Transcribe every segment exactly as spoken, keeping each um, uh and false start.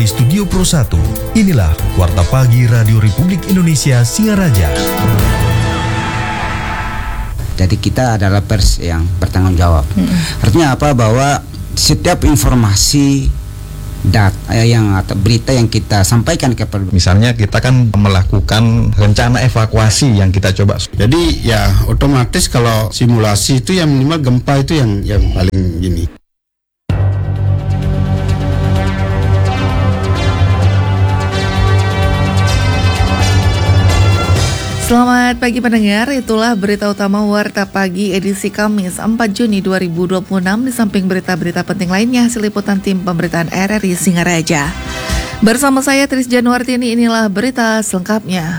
Dari Studio Pro satu, inilah Warta Pagi Radio Republik Indonesia Singaraja. Jadi kita adalah pers yang bertanggung jawab. Mm-hmm. Artinya apa? Bahwa setiap informasi data yang atau berita yang kita sampaikan kepada, misalnya kita kan melakukan rencana evakuasi yang kita coba. Jadi ya otomatis kalau simulasi itu yang minimal gempa itu yang yang paling gini. Selamat pagi pendengar, itulah berita utama Warta Pagi edisi Kamis empat Juni dua ribu dua puluh enam. Di samping berita-berita penting lainnya, hasil liputan tim pemberitaan R R I Singaraja. Bersama saya Tris Januartini, inilah berita selengkapnya.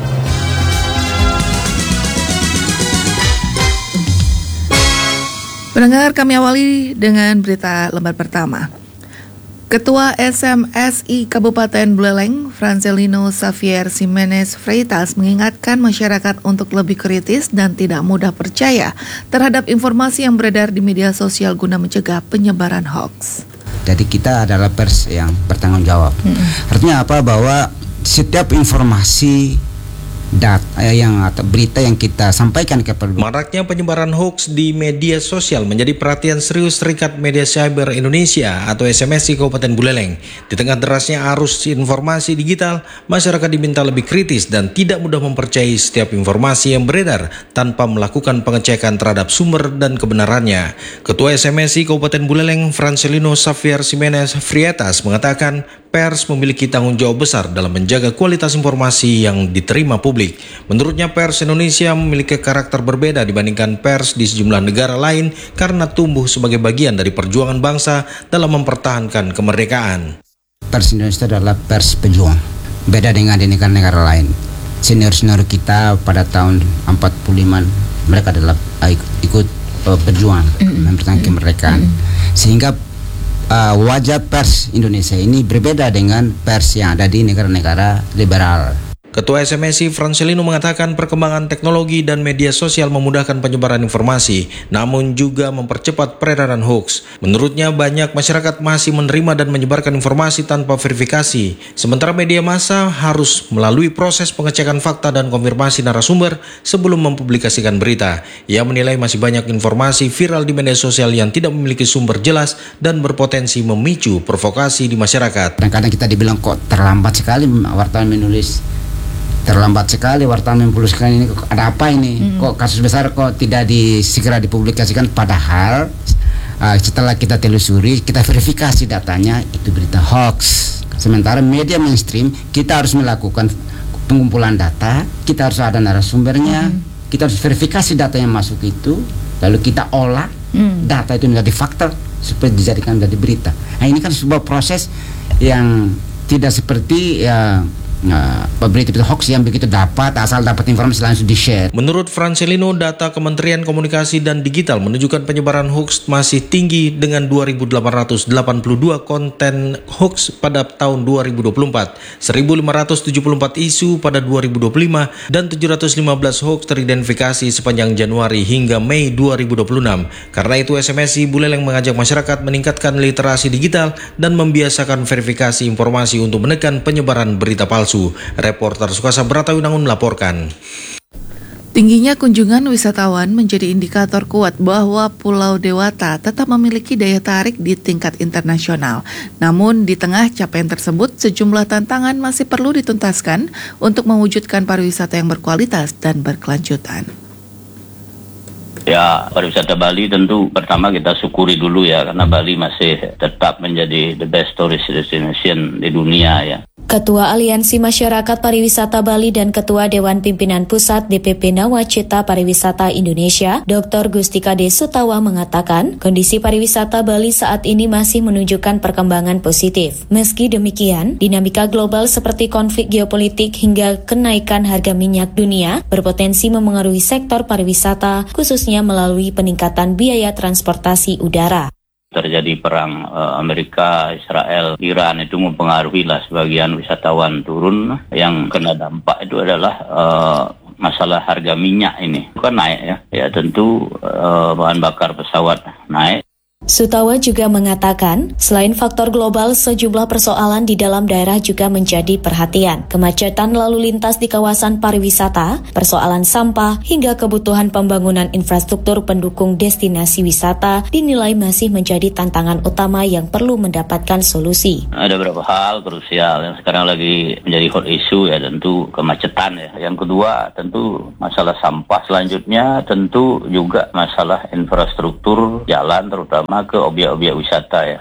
Pendengar, kami awali dengan berita lembar pertama. Ketua S M S I Kabupaten Buleleng, Francelino Xavier Ximenez Freitas, mengingatkan masyarakat untuk lebih kritis dan tidak mudah percaya terhadap informasi yang beredar di media sosial guna mencegah penyebaran hoax. Jadi kita adalah pers yang bertanggung jawab. Mm-hmm. Artinya apa? Bahwa setiap informasi data yang atau berita yang kita sampaikan kepada. Maraknya penyebaran hoax di media sosial menjadi perhatian serius Serikat Media Cyber Indonesia atau S M S I Kabupaten Buleleng. Di tengah derasnya arus informasi digital, masyarakat diminta lebih kritis dan tidak mudah mempercayai setiap informasi yang beredar tanpa melakukan pengecekan terhadap sumber dan kebenarannya. Ketua S M S I Kabupaten Buleleng, Francelino Xavier Ximenez Freitas, mengatakan pers memiliki tanggung jawab besar dalam menjaga kualitas informasi yang diterima publik. Menurutnya, pers Indonesia memiliki karakter berbeda dibandingkan pers di sejumlah negara lain karena tumbuh sebagai bagian dari perjuangan bangsa dalam mempertahankan kemerdekaan. Pers Indonesia adalah pers pejuang, beda dengan di negara-negara lain. Senior-senior kita pada tahun empat puluh lima, mereka adalah ikut uh, berjuang mm-hmm. mempertahankan kemerdekaan. Mm-hmm. Sehingga uh, wajah pers Indonesia ini berbeda dengan pers yang ada di negara-negara liberal. Ketua S M S I Francelino mengatakan perkembangan teknologi dan media sosial memudahkan penyebaran informasi, namun juga mempercepat peredaran hoax. Menurutnya, banyak masyarakat masih menerima dan menyebarkan informasi tanpa verifikasi, sementara media massa harus melalui proses pengecekan fakta dan konfirmasi narasumber sebelum mempublikasikan berita. Ia menilai masih banyak informasi viral di media sosial yang tidak memiliki sumber jelas dan berpotensi memicu provokasi di masyarakat. Kadang-kadang kita dibilang kok terlambat sekali wartawan menulis. Terlambat sekali wartawan mempublikasikan ini, ada apa ini? Mm. Kok kasus besar kok tidak di, segera dipublikasikan, padahal uh, setelah kita telusuri, kita verifikasi datanya itu berita hoax. Sementara media mainstream kita harus melakukan pengumpulan data, kita harus ada narasumbernya, mm. kita harus verifikasi data yang masuk itu, lalu kita olah mm. data itu menjadi fakta supaya dijadikan menjadi berita. Nah, ini kan sebuah proses yang tidak seperti ya Nah, berita hoax yang begitu dapat asal dapat informasi langsung di-share. Menurut Francelino, data Kementerian Komunikasi dan Digital menunjukkan penyebaran hoax masih tinggi dengan dua ribu delapan ratus delapan puluh dua konten hoax pada tahun dua ribu dua puluh empat, seribu lima ratus tujuh puluh empat isu pada dua ribu dua puluh lima, dan tujuh ratus lima belas hoax teridentifikasi sepanjang Januari hingga Mei dua ribu dua puluh enam. Karena itu, S M S I Buleleng mengajak masyarakat meningkatkan literasi digital dan membiasakan verifikasi informasi untuk menekan penyebaran berita palsu. Reporter Sukasa Bratawinangun melaporkan. Tingginya kunjungan wisatawan menjadi indikator kuat bahwa Pulau Dewata tetap memiliki daya tarik di tingkat internasional. Namun di tengah capaian tersebut, sejumlah tantangan masih perlu dituntaskan untuk mewujudkan pariwisata yang berkualitas dan berkelanjutan. Ya, pariwisata Bali tentu pertama kita syukuri dulu ya, karena Bali masih tetap menjadi the best tourist destination di dunia ya. Ketua Aliansi Masyarakat Pariwisata Bali dan Ketua Dewan Pimpinan Pusat D P P Nawacita Pariwisata Indonesia, Doktor Gustika D. Sutawa mengatakan, kondisi pariwisata Bali saat ini masih menunjukkan perkembangan positif. Meski demikian, dinamika global seperti konflik geopolitik hingga kenaikan harga minyak dunia berpotensi memengaruhi sektor pariwisata, khususnya melalui peningkatan biaya transportasi udara. Terjadi perang uh, Amerika, Israel, Iran itu mempengaruhi lah sebagian wisatawan turun. Yang kena dampak itu adalah uh, masalah harga minyak ini. Bukan naik ya, ya tentu uh, bahan bakar pesawat naik. Sutawa juga mengatakan, selain faktor global, sejumlah persoalan di dalam daerah juga menjadi perhatian. Kemacetan lalu lintas di kawasan pariwisata, persoalan sampah, hingga kebutuhan pembangunan infrastruktur pendukung destinasi wisata dinilai masih menjadi tantangan utama yang perlu mendapatkan solusi. Ada beberapa hal krusial yang sekarang lagi menjadi hot issue, ya tentu kemacetan ya. Yang kedua tentu masalah sampah. Selanjutnya tentu juga masalah infrastruktur jalan terutama ke objek-objek wisata ya.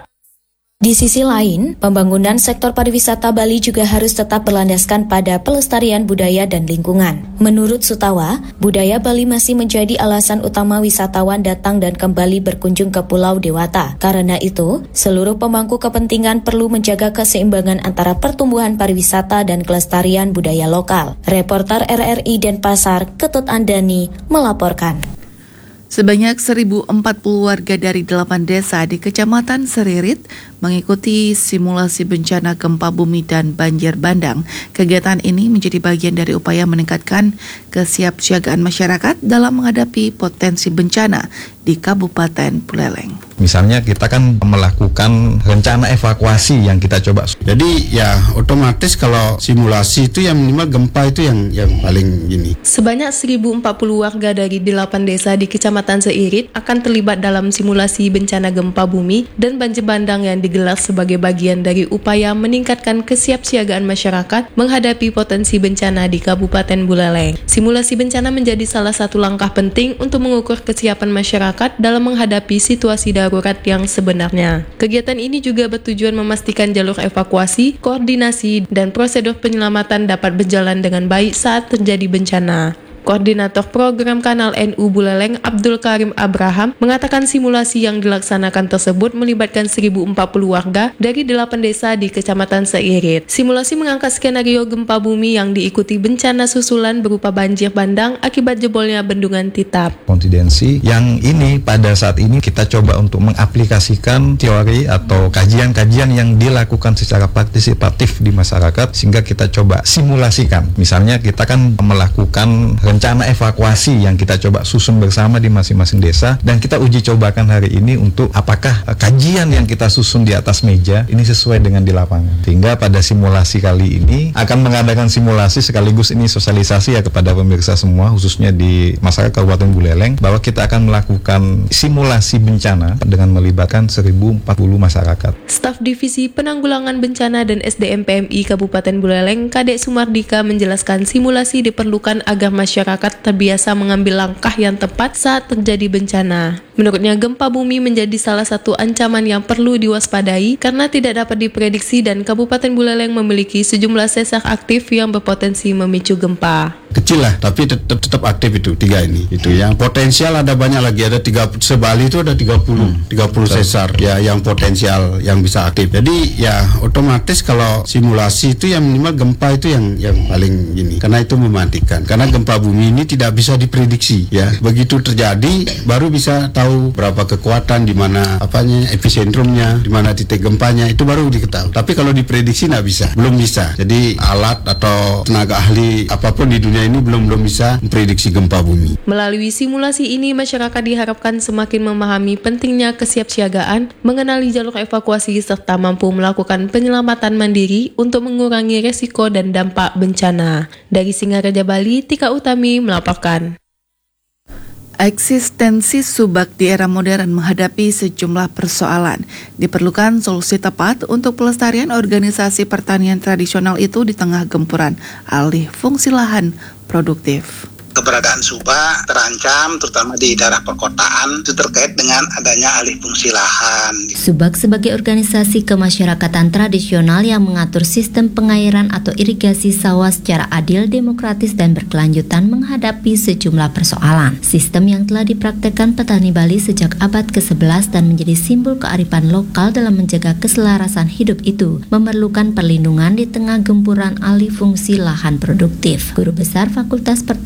Di sisi lain, pembangunan sektor pariwisata Bali juga harus tetap berlandaskan pada pelestarian budaya dan lingkungan. Menurut Sutawa, budaya Bali masih menjadi alasan utama wisatawan datang dan kembali berkunjung ke Pulau Dewata. Karena itu, seluruh pemangku kepentingan perlu menjaga keseimbangan antara pertumbuhan pariwisata dan kelestarian budaya lokal. Reporter R R I Denpasar, Ketut Andani, melaporkan. Sebanyak seribu empat puluh warga dari delapan desa di Kecamatan Seririt mengikuti simulasi bencana gempa bumi dan banjir bandang. Kegiatan ini menjadi bagian dari upaya meningkatkan kesiapsiagaan masyarakat dalam menghadapi potensi bencana di Kabupaten Buleleng. Misalnya kita kan melakukan rencana evakuasi yang kita coba. Jadi ya otomatis kalau simulasi itu yang minimal gempa itu yang yang paling gini. Sebanyak seribu empat puluh warga dari delapan desa di Kecamatan Seirit akan terlibat dalam simulasi bencana gempa bumi dan banjir bandang yang digelar sebagai bagian dari upaya meningkatkan kesiapsiagaan masyarakat menghadapi potensi bencana di Kabupaten Buleleng. Simulasi bencana menjadi salah satu langkah penting untuk mengukur kesiapan masyarakat dalam menghadapi situasi darurat yang sebenarnya. Kegiatan ini juga bertujuan memastikan jalur evakuasi, koordinasi, dan prosedur penyelamatan dapat berjalan dengan baik saat terjadi bencana. Koordinator Program Kanal N U Buleleng Abdul Karim Abraham mengatakan simulasi yang dilaksanakan tersebut melibatkan seribu empat puluh warga dari delapan desa di Kecamatan Seirit. Simulasi mengangkat skenario gempa bumi yang diikuti bencana susulan berupa banjir bandang akibat jebolnya bendungan Titap. Konfidensi yang ini pada saat ini kita coba untuk mengaplikasikan teori atau kajian-kajian yang dilakukan secara partisipatif di masyarakat sehingga kita coba simulasikan. Misalnya kita kan melakukan rencana evakuasi yang kita coba susun bersama di masing-masing desa dan kita uji cobakan hari ini untuk apakah kajian yang kita susun di atas meja ini sesuai dengan di lapangan. Sehingga pada simulasi kali ini akan mengadakan simulasi sekaligus ini sosialisasi ya kepada pemirsa semua khususnya di masyarakat Kabupaten Buleleng bahwa kita akan melakukan simulasi bencana dengan melibatkan seribu empat puluh masyarakat. Staf Divisi Penanggulangan Bencana dan S D M P M I Kabupaten Buleleng Kadek Sumardika menjelaskan simulasi diperlukan agar masyarakat Masyarakat terbiasa mengambil langkah yang tepat saat terjadi bencana. Menurutnya, gempa bumi menjadi salah satu ancaman yang perlu diwaspadai karena tidak dapat diprediksi dan Kabupaten Buleleng memiliki sejumlah sesar aktif yang berpotensi memicu gempa. Kecil lah, tapi tetap tetap aktif itu tiga ini. Itu yang potensial ada banyak lagi, ada tiga sebali itu ada tiga puluh tiga puluh sesar ya yang potensial yang bisa aktif. Jadi ya otomatis kalau simulasi itu yang minimal gempa itu yang yang paling gini karena itu mematikan. Karena gempa bumi ini tidak bisa diprediksi ya. Begitu terjadi baru bisa tahu berapa kekuatan, di mana apanya episentrumnya, di mana titik gempanya itu baru diketahui. Tapi kalau diprediksi nggak bisa, belum bisa. Jadi alat atau tenaga ahli apapun di dunia ini belum belum bisa memprediksi gempa bumi. Melalui simulasi ini masyarakat diharapkan semakin memahami pentingnya kesiapsiagaan, mengenali jalur evakuasi serta mampu melakukan penyelamatan mandiri untuk mengurangi resiko dan dampak bencana. Dari Singaraja Bali, Tika Utami melaporkan. Eksistensi subak di era modern menghadapi sejumlah persoalan. Diperlukan solusi tepat untuk pelestarian organisasi pertanian tradisional itu di tengah gempuran alih fungsi lahan produktif. Keberadaan subak terancam terutama di daerah perkotaan itu terkait dengan adanya alih fungsi lahan. Subak sebagai organisasi kemasyarakatan tradisional yang mengatur sistem pengairan atau irigasi sawah secara adil, demokratis dan berkelanjutan menghadapi sejumlah persoalan. Sistem yang telah dipraktekkan petani Bali sejak abad kesebelas dan menjadi simbol kearifan lokal dalam menjaga keselarasan hidup itu memerlukan perlindungan di tengah gempuran alih fungsi lahan produktif. Guru Besar Fakultas Pertanian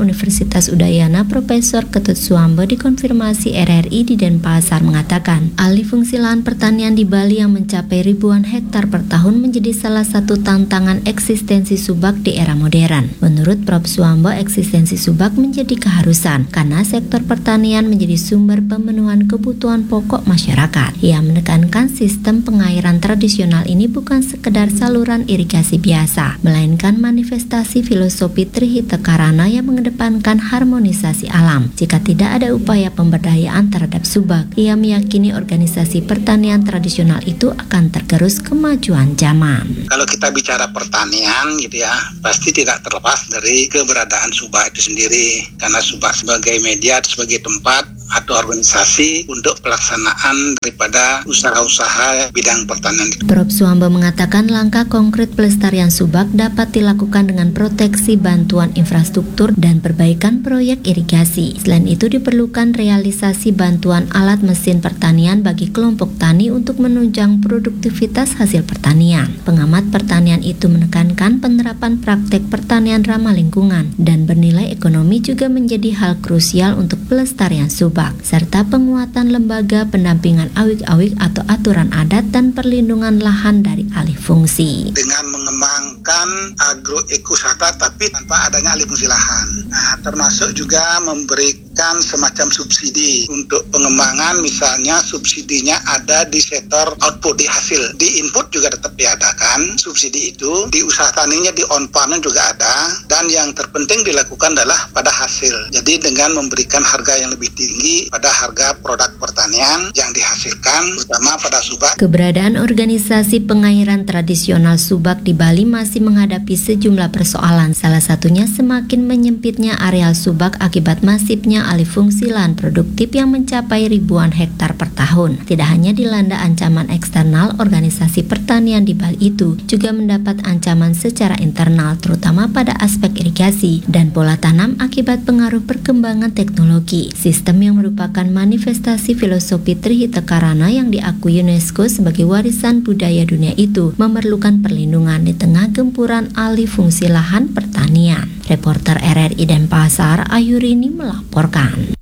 Universitas Udayana Profesor Ketut Suambo dikonfirmasi R R I di Denpasar mengatakan, alih fungsi lahan pertanian di Bali yang mencapai ribuan hektar per tahun menjadi salah satu tantangan eksistensi Subak di era modern. Menurut Profesor Suambo, eksistensi Subak menjadi keharusan karena sektor pertanian menjadi sumber pemenuhan kebutuhan pokok masyarakat. Ia menekankan sistem pengairan tradisional ini bukan sekedar saluran irigasi biasa, melainkan manifestasi filosofi Trihita Karana yang mengedepankan harmonisasi alam. Jika tidak ada upaya pemberdayaan terhadap Subak, ia meyakini organisasi pertanian tradisional itu akan tergerus kemajuan zaman. Kalau kita bicara pertanian gitu ya, pasti tidak terlepas dari keberadaan Subak itu sendiri, karena Subak sebagai media, sebagai tempat atau organisasi untuk pelaksanaan daripada usaha-usaha bidang pertanian. Prof Suambo mengatakan langkah konkret pelestarian Subak dapat dilakukan dengan proteksi bantuan infrastruktur dan perbaikan proyek irigasi. Selain itu diperlukan realisasi bantuan alat mesin pertanian bagi kelompok tani untuk menunjang produktivitas hasil pertanian. Pengamat pertanian itu menekankan penerapan praktek pertanian ramah lingkungan dan bernilai ekonomi juga menjadi hal krusial untuk pelestarian Subak, serta penguatan lembaga pendampingan awik-awik atau aturan adat dan perlindungan lahan dari alih fungsi. Dengan mengembangkan agroekosata tapi tanpa adanya alih fungsi lahan. Nah, termasuk juga memberikan semacam subsidi untuk pengembangan, misalnya subsidinya ada di sektor output, di hasil, di input juga tetap diadakan subsidi itu, di usaha taninya, di on farmnya juga ada, dan yang terpenting dilakukan adalah pada hasil. Jadi dengan memberikan harga yang lebih tinggi pada harga produk pertanian yang dihasilkan, terutama pada Subak. Keberadaan organisasi pengairan tradisional Subak di Bali masih menghadapi sejumlah persoalan. Salah satunya semakin menyempitnya areal Subak akibat masifnya alih fungsi lahan produktif yang mencapai ribuan hektar per tahun. Tidak hanya dilanda ancaman eksternal, organisasi pertanian di Bali itu juga mendapat ancaman secara internal, terutama pada aspek irigasi dan pola tanam akibat pengaruh perkembangan teknologi. Sistem yang merupakan manifestasi filosofi Trihita Karana yang diakui UNESCO sebagai warisan budaya dunia itu memerlukan perlindungan di tengah gempuran alih fungsi lahan pertanian. Reporter R R I Denpasar, Ayurini melaporkan.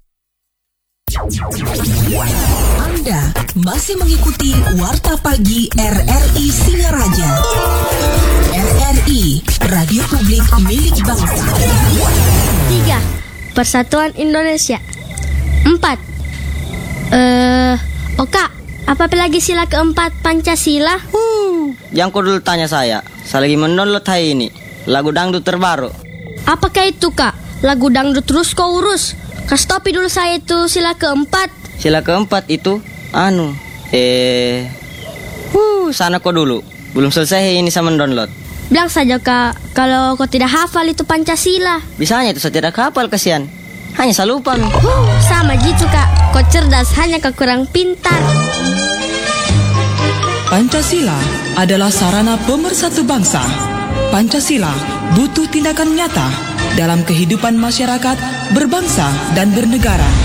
Anda masih mengikuti Warta Pagi R R I Singaraja. R R I, Radio Publik Milik Bangsa. Tiga, Persatuan Indonesia. Empat, eh, uh, Oka, apa lagi sila keempat Pancasila? Hmm, yang kau dulu tanya saya, saya lagi mendownload hari ini lagu dangdut terbaru. Apakah itu kak? Lagu dangdut terus kau urus. Kasih topi dulu saya itu sila keempat. Sila keempat itu, anu, eh, uh, sana kau dulu. Belum selesai ini saya mendownload. Bilang saja kak, kalau kau tidak hafal itu Pancasila. Bisanya itu saya tidak hafal, kasihan. Hanya saya lupa. Huh, sama gitu kak, kau cerdas hanya kau kurang pintar. Pancasila adalah sarana pemersatu bangsa. Pancasila butuh tindakan nyata dalam kehidupan masyarakat, berbangsa dan bernegara.